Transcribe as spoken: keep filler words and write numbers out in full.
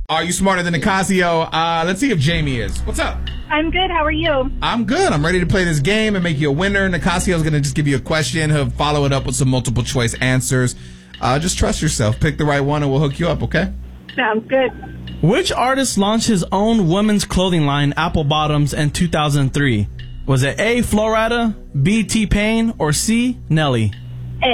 Are you smarter than Nicasio? Uh, let's see if Jamie is. What's up? I'm good. How are you? I'm good. I'm ready to play this game and make you a winner. Nicasio's going to just give you a question. He'll follow it up with some multiple choice answers. Uh, just trust yourself. Pick the right one and we'll hook you up, okay? Sounds good. Which artist launched his own women's clothing line, Apple Bottoms, in two thousand three? Was it A, Florida, B, T-Pain, or C, Nelly?